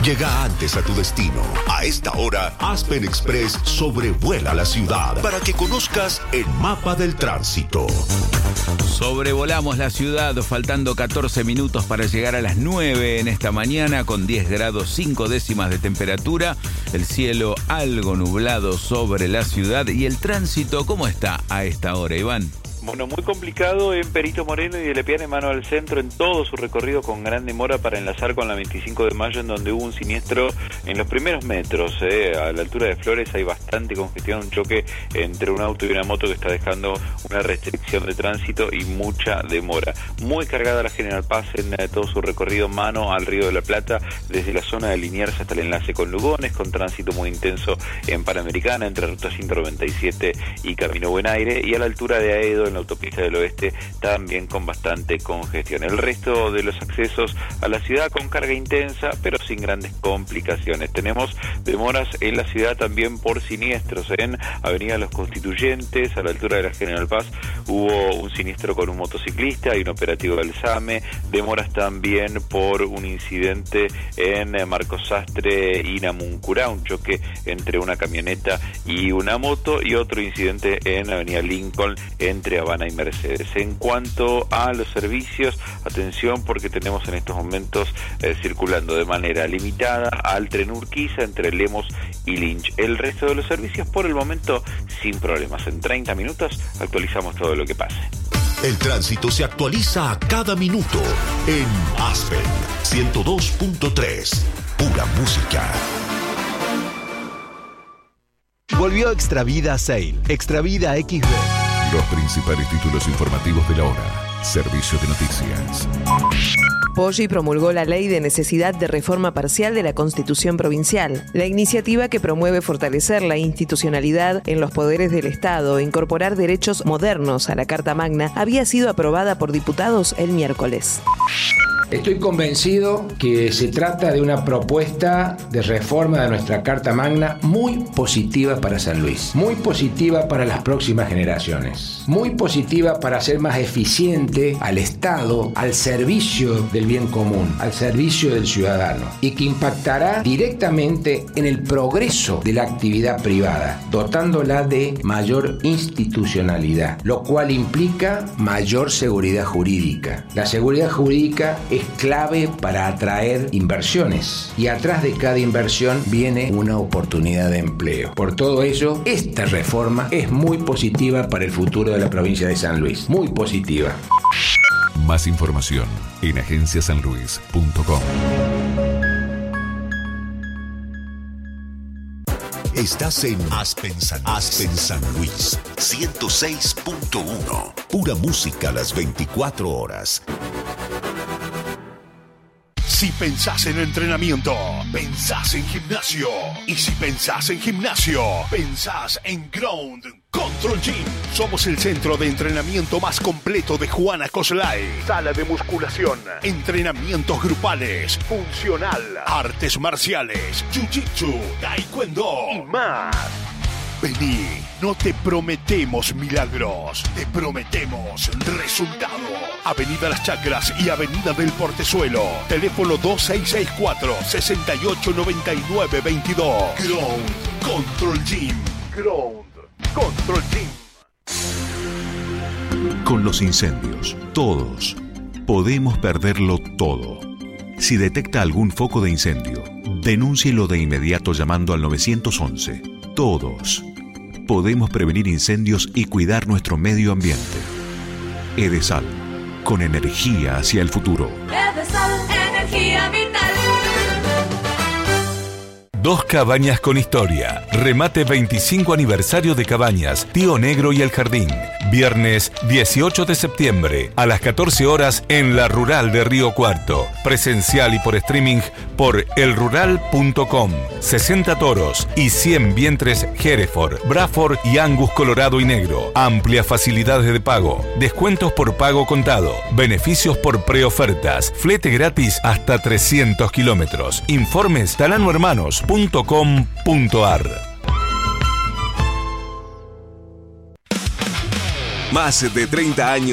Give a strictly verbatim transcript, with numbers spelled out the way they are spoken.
Llega antes a tu destino. A esta hora, Aspen Express sobrevuela la ciudad para que conozcas el mapa del tránsito. Sobrevolamos la ciudad, faltando catorce minutos para llegar a las nueve en esta mañana, con diez grados cinco décimas de temperatura, el cielo algo nublado sobre la ciudad. Y el tránsito, ¿cómo está a esta hora, Iván? Bueno, muy complicado en Perito Moreno y de Lepiane mano al centro en todo su recorrido, con gran demora para enlazar con la veinticinco de mayo, en donde hubo un siniestro en los primeros metros. Eh. A la altura de Flores hay bastante congestión, un choque entre un auto y una moto que está dejando una restricción de tránsito y mucha demora. Muy cargada la General Paz en eh, todo su recorrido mano al Río de la Plata, desde la zona de Liniers hasta el enlace con Lugones, con tránsito muy intenso en Panamericana, entre Ruta ciento noventa y siete y Camino Buen Aire, y a la altura de Aedo, en la autopista del oeste, también con bastante congestión. El resto de los accesos a la ciudad con carga intensa, pero sin grandes complicaciones. Tenemos demoras en la ciudad también por siniestros. En Avenida Los Constituyentes, a la altura de la General Paz, hubo un siniestro con un motociclista y un operativo del SAME. Demoras también por un incidente en Marcos Sastre y Namuncurá, un choque entre una camioneta y una moto, y otro incidente en Avenida Lincoln entre Habana y Mercedes. En cuanto a los servicios, atención, porque tenemos en estos momentos eh, circulando de manera limitada al tren Urquiza entre Lemos y Lynch. El resto de los servicios por el momento sin problemas. En treinta minutos actualizamos todo lo que pase. El tránsito se actualiza a cada minuto en Aspen ciento dos punto tres. Pura música. Volvió Extra Vida Sale. Extra Vida equis de. Los principales títulos informativos de la hora. Servicio de noticias. Poggi promulgó la Ley de Necesidad de Reforma Parcial de la Constitución Provincial. La iniciativa, que promueve fortalecer la institucionalidad en los poderes del Estado e incorporar derechos modernos a la Carta Magna, había sido aprobada por diputados el miércoles. Estoy convencido que se trata de una propuesta de reforma de nuestra Carta Magna muy positiva para San Luis, muy positiva para las próximas generaciones, muy positiva para hacer más eficiente al Estado, al servicio del bien común, al servicio del ciudadano, y que impactará directamente en el progreso de la actividad privada, dotándola de mayor institucionalidad, lo cual implica mayor seguridad jurídica. La seguridad jurídica es es clave para atraer inversiones, y atrás de cada inversión viene una oportunidad de empleo. Por todo ello, esta reforma es muy positiva para el futuro de la provincia de San Luis, muy positiva. Más información en agencia san luis punto com. Estás en Aspen San, Aspen San Luis ciento seis punto uno. Pura música a las veinticuatro horas. Si pensás en entrenamiento, pensás en gimnasio. Y si pensás en gimnasio, pensás en Ground Control Gym. Somos el centro de entrenamiento más completo de Juana Coslay. Sala de musculación, entrenamientos grupales, funcional, artes marciales, jiu-jitsu, taekwondo y más. Vení, no te prometemos milagros, te prometemos resultado. Avenida Las Chacras y Avenida del Portezuelo. Teléfono dos seis seis cuatro, seis ocho nueve nueve dos dos. Ground Control Gym. Ground Control Gym. Con los incendios, todos podemos perderlo todo. Si detecta algún foco de incendio, denúncielo de inmediato llamando al nueve once. Todos podemos prevenir incendios y cuidar nuestro medio ambiente. Edesal, con energía hacia el futuro. Edesal, energía vital. Dos cabañas con historia. Remate veinticinco aniversario de Cabañas, Tío Negro y El Jardín. Viernes dieciocho de septiembre a las catorce horas en la Rural de Río Cuarto. Presencial y por streaming por el rural punto com. sesenta toros y cien vientres Hereford, Braford y Angus colorado y negro. Amplias facilidades de pago. Descuentos por pago contado. Beneficios por preofertas. Flete gratis hasta trescientos kilómetros. Informes talano hermanos punto com punto ar. Más de treinta años